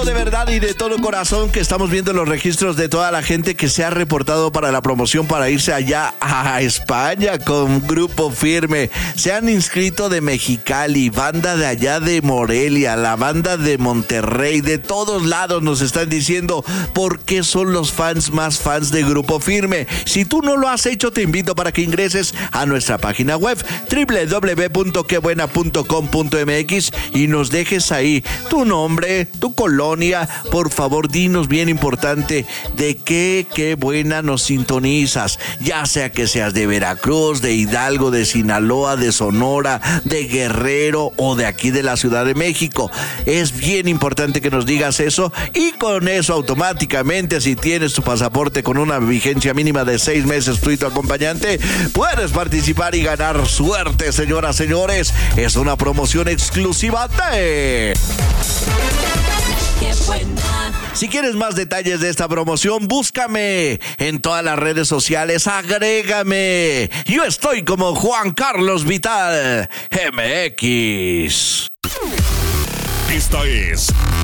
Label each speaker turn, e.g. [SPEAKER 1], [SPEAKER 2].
[SPEAKER 1] de verdad y de todo corazón que estamos viendo los registros de toda la gente que se ha reportado para la promoción para irse allá a España con Grupo Firme. Se han inscrito de Mexicali, banda de allá de Morelia, la banda de Monterrey, de todos lados nos están diciendo por qué son los fans más fans de Grupo Firme. Si tú no lo has hecho, te invito para que ingreses a nuestra página web www.quebuena.com.mx y nos dejes ahí tu nombre, tu colonia. Por favor, dinos, bien importante, de qué buena nos sintonizas, ya sea que seas de Veracruz, de Hidalgo, de Sinaloa, de Sonora, de Guerrero o de aquí de la Ciudad de México. Es bien importante que nos digas eso y con eso automáticamente, si tienes tu pasaporte con una vigencia mínima de 6 meses tú y tu acompañante, puedes participar y ganar suerte, señoras, señores. Es una promoción exclusiva de...
[SPEAKER 2] Qué buena.
[SPEAKER 1] Si quieres más detalles de esta promoción, búscame en todas las redes sociales, agrégame. Yo estoy como Juan Carlos Vital MX.
[SPEAKER 3] Esta es